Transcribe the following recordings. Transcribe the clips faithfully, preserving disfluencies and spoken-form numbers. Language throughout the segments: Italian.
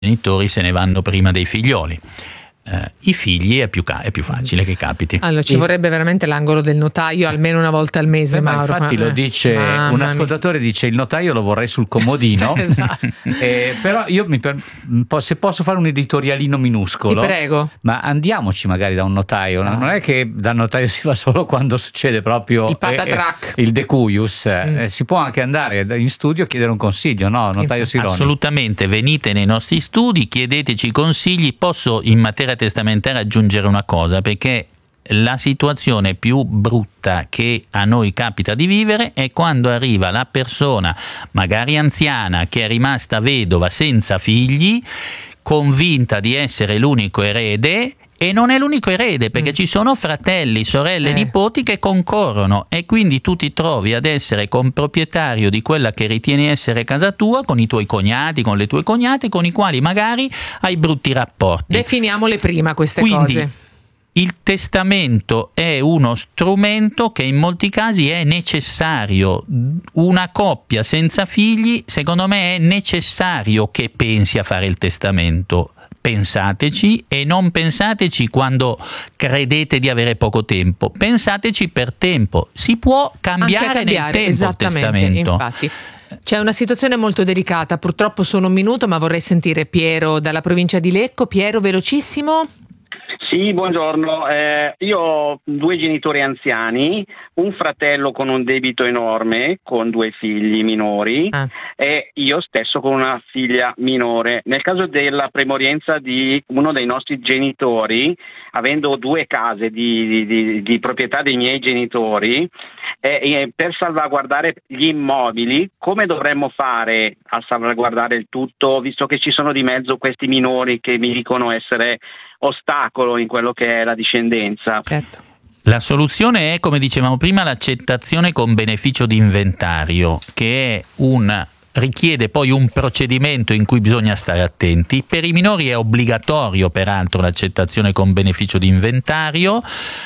genitori se ne vanno prima dei figlioli. Uh, I figli è più, ca- è più facile che capiti. Allora ci e... vorrebbe veramente l'angolo del notaio almeno una volta al mese. Beh, Mauro, infatti ma... lo dice Mamma un ascoltatore mia. Dice il notaio lo vorrei sul comodino. Esatto. eh, però io mi per... se posso fare un editorialino minuscolo, ti prego, ma andiamoci magari da un notaio. No. Non è che dal notaio si va solo quando succede proprio il patatrac, eh, il decuius. mm. eh, si può anche andare in studio a chiedere un consiglio, no? Notaio Sironi. Assolutamente, venite nei nostri studi, chiedeteci consigli. Posso in materia testamentare aggiungere una cosa, perché la situazione più brutta che a noi capita di vivere è quando arriva la persona, magari anziana, che è rimasta vedova senza figli, convinta di essere l'unico erede, e non è l'unico erede, perché mm. ci sono fratelli, sorelle, eh. nipoti che concorrono, e quindi tu ti trovi ad essere comproprietario di quella che ritieni essere casa tua, con i tuoi cognati, con le tue cognate, con i quali magari hai brutti rapporti. Definiamole prima queste quindi, cose. Il testamento è uno strumento che in molti casi è necessario. Una coppia senza figli, secondo me, è necessario che pensi a fare il testamento. Pensateci, e non pensateci quando credete di avere poco tempo, pensateci per tempo. Si può cambiare, cambiare nel tempo il testamento. Infatti. C'è una situazione molto delicata, purtroppo sono un minuto, ma vorrei sentire Piero dalla provincia di Lecco. Piero, velocissimo. Sì, buongiorno. Eh, io ho due genitori anziani, un fratello con un debito enorme, con due figli minori, ah. e io stesso con una figlia minore. Nel caso della premorienza di uno dei nostri genitori, avendo due case di, di, di proprietà dei miei genitori, eh, per salvaguardare gli immobili, come dovremmo fare a salvaguardare il tutto, visto che ci sono di mezzo questi minori che mi dicono essere ostacolo in quello che è la discendenza? Certo. La soluzione è, come dicevamo prima, l'accettazione con beneficio di inventario, che è un richiede poi un procedimento in cui bisogna stare attenti. Per i minori è obbligatorio, peraltro, l'accettazione con beneficio di inventario.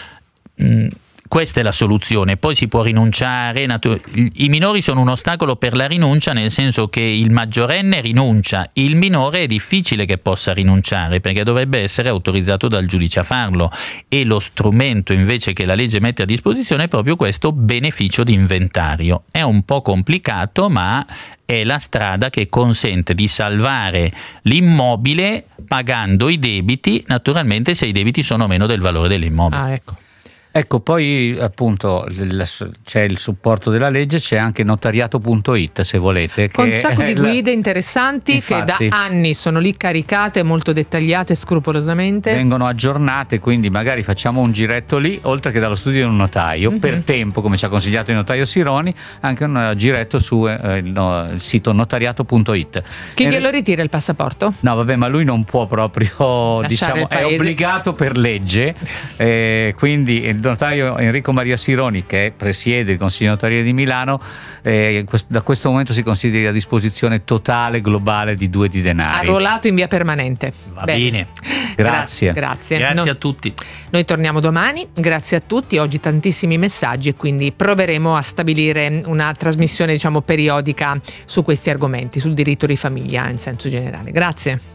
Mm. Questa è la soluzione, poi si può rinunciare. I minori sono un ostacolo per la rinuncia, nel senso che il maggiorenne rinuncia, il minore è difficile che possa rinunciare perché dovrebbe essere autorizzato dal giudice a farlo, e lo strumento invece che la legge mette a disposizione è proprio questo beneficio di inventario. È un po' complicato, ma è la strada che consente di salvare l'immobile pagando i debiti, naturalmente se i debiti sono meno del valore dell'immobile. Ah, ecco. Ecco, poi appunto c'è il supporto della legge, c'è anche notariato punto it, se volete. Con che un sacco di la... guide interessanti. Infatti, che da anni sono lì caricate, molto dettagliate, scrupolosamente. Vengono aggiornate, quindi magari facciamo un giretto lì, oltre che dallo studio di un notaio, mm-hmm. per tempo, come ci ha consigliato il notaio Sironi, anche un giretto su eh, il, no, il sito notariato punto it. Chi glielo ritira il passaporto? No, vabbè, ma lui non può proprio, lasciare, diciamo, è obbligato per legge, eh, quindi il notaio Enrico Maria Sironi, che presiede il Consiglio Notariale di Milano, eh, da questo momento si consideri a disposizione totale, globale di due di denari. Arruolato in via permanente. Va bene, bene. Grazie. Grazie, grazie no. a tutti. Noi torniamo domani, grazie a tutti. Oggi tantissimi messaggi e quindi proveremo a stabilire una trasmissione, diciamo, periodica su questi argomenti, sul diritto di famiglia in senso generale. Grazie.